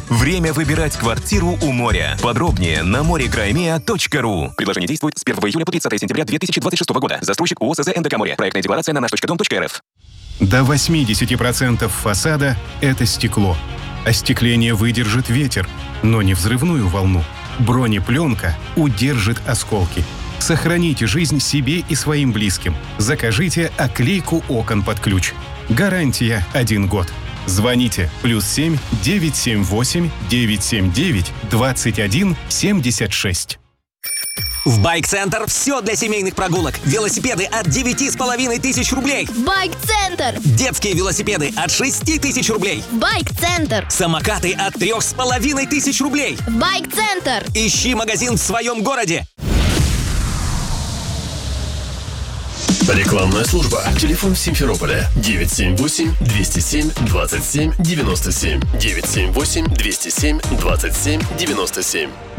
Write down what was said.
Время выбирать квартиру у моря. Подробнее на moregraemia.ru. Предложение действует с 1 июля по 30 сентября 2026 года. Застройщик ООО СЗ НДК «Море». Проектная декларация на наш.дом.рф. До 80% фасада – это стекло. Остекление выдержит ветер, но не взрывную волну. Бронепленка удержит осколки. Сохраните жизнь себе и своим близким. Закажите оклейку окон под ключ. Гарантия 1 год. Звоните +7 978 979 21 76. В Байк-центр все для семейных прогулок. Велосипеды от 9500 рублей. Байк-центр! Детские велосипеды от 6000 рублей. Байк-центр! Самокаты от 3500 рублей. Байк-центр! Ищи магазин в своем городе. Рекламная служба. Телефон в Симферополе 978-207-27-97. 978-207-27-97.